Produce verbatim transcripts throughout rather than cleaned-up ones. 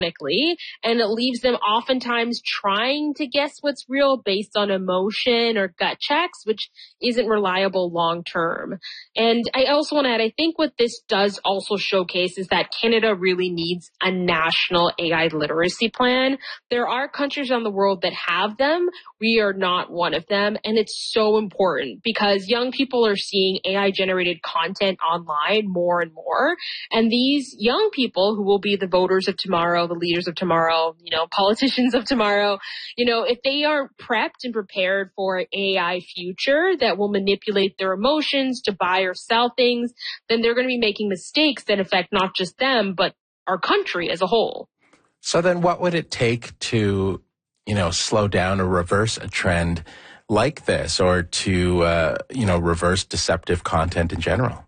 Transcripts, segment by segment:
and it leaves them oftentimes trying to guess what's real based on emotion or gut checks, which isn't reliable long term. And I also want to add, I think what this does also showcase is that Canada really needs a national A I literacy plan. There are countries around the world that have them. We are not one of them. And it's so important because young people are seeing A I generated content online more and more. And these young people who will be the voters of tomorrow, the leaders of tomorrow, you know, politicians of tomorrow, you know, if they aren't prepped and prepared for an A I future that will manipulate their emotions to buy or sell things, then they're going to be making mistakes that affect not just them, but our country as a whole. So then what would it take to, you know, slow down or reverse a trend like this, or to, uh, you know, reverse deceptive content in general?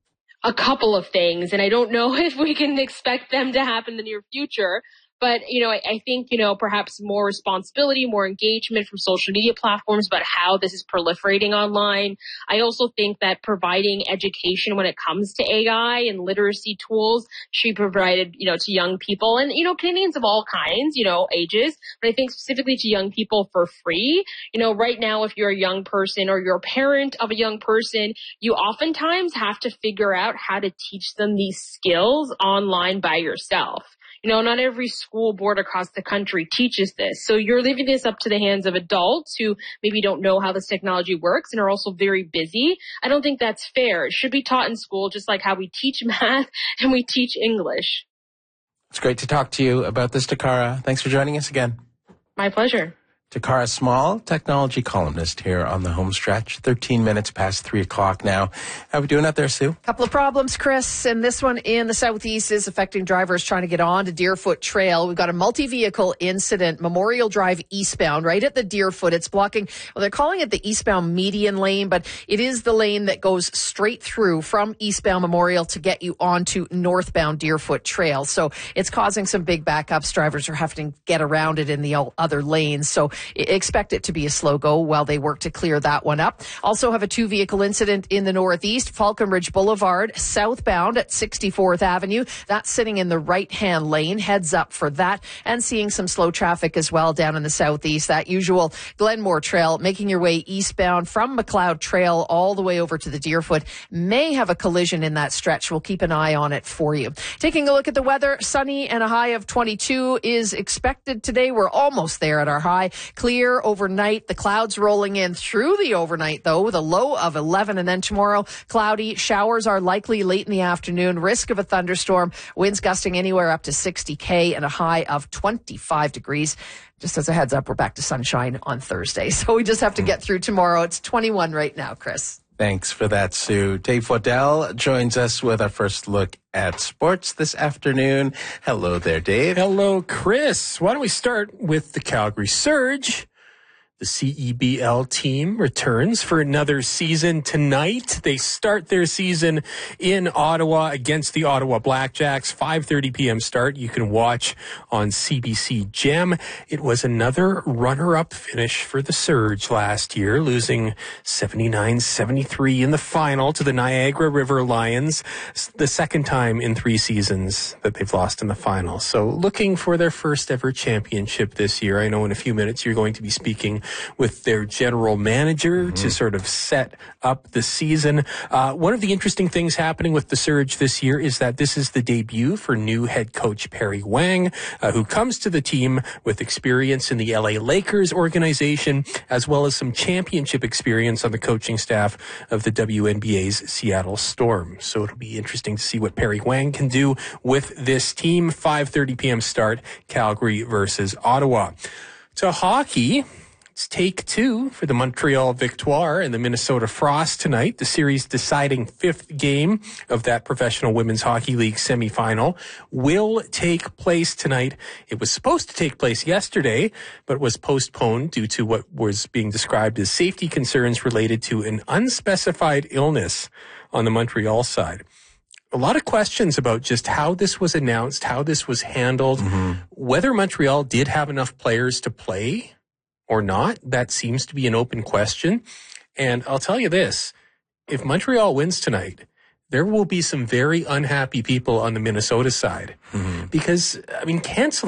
A couple of things, and I don't know if we can expect them to happen in the near future. But, you know, I, I think, you know, perhaps more responsibility, more engagement from social media platforms about how this is proliferating online. I also think that providing education when it comes to A I and literacy tools should be provided, you know, to young people and, you know, Canadians of all kinds, you know, ages. But I think specifically to young people for free. You know, right now, if you're a young person or you're a parent of a young person, you oftentimes have to figure out how to teach them these skills online by yourself. You know, not every school board across the country teaches this. So you're leaving this up to the hands of adults who maybe don't know how this technology works and are also very busy. I don't think that's fair. It should be taught in school just like how we teach math and we teach English. It's great to talk to you about this, Takara. Thanks for joining us again. My pleasure. Takara Small, technology columnist here on the home stretch. thirteen minutes past three o'clock now. How are we doing out there, Sue? Couple of problems, Chris. And this one in the southeast is affecting drivers trying to get on to Deerfoot Trail. We've got a multi-vehicle incident, Memorial Drive eastbound, right at the Deerfoot. It's blocking, well, they're calling it the eastbound median lane, but it is the lane that goes straight through from eastbound Memorial to get you onto northbound Deerfoot Trail. So it's causing some big backups. Drivers are having to get around it in the other lanes. So expect it to be a slow go while they work to clear that one up. Also have a two vehicle incident in the northeast, Falcon Ridge Boulevard, southbound at sixty-fourth Avenue. That's sitting in the right hand lane. Heads up for that. And seeing some slow traffic as well down in the southeast. That usual Glenmore Trail, making your way eastbound from McLeod Trail all the way over to the Deerfoot. May have a collision in that stretch. We'll keep an eye on it for you. Taking a look at the weather, sunny and a high of twenty-two is expected today. We're almost there at our high. Clear overnight. The clouds rolling in through the overnight, though, with a low of eleven. And then tomorrow, cloudy. Showers are likely late in the afternoon. Risk of a thunderstorm. Winds gusting anywhere up to sixty K and a high of twenty-five degrees. Just as a heads up, we're back to sunshine on Thursday. So we just have to get through tomorrow. It's twenty-one right now, Chris. Thanks for that, Sue. Dave Waddell joins us with our first look at sports this afternoon. Hello there, Dave. Hello, Chris. Why don't we start with the Calgary Surge? The C E B L team returns for another season tonight. They start their season in Ottawa against the Ottawa Blackjacks. five thirty p.m. start. You can watch on C B C Gem. It was another runner-up finish for the Surge last year, losing seventy-nine seventy-three in the final to the Niagara River Lions, the second time in three seasons that they've lost in the final. So looking for their first ever championship this year. I know in a few minutes you're going to be speaking with their general manager mm-hmm. to sort of set up the season. Uh, one of the interesting things happening with the Surge this year is that this is the debut for new head coach Perry Wang, uh, who comes to the team with experience in the L A Lakers organization, as well as some championship experience on the coaching staff of the W N B A's Seattle Storm. So it'll be interesting to see what Perry Wang can do with this team. five thirty p.m. start, Calgary versus Ottawa. To hockey, it's take two for the Montreal Victoire and the Minnesota Frost tonight. The series deciding fifth game of that Professional Women's Hockey League semifinal will take place tonight. It was supposed to take place yesterday, but was postponed due to what was being described as safety concerns related to an unspecified illness on the Montreal side. A lot of questions about just how this was announced, how this was handled, mm-hmm. whether Montreal did have enough players to play or not. That seems to be an open question. And I'll tell you this, if Montreal wins tonight, there will be some very unhappy people on the Minnesota side. Mm-hmm. Because, I mean, canceling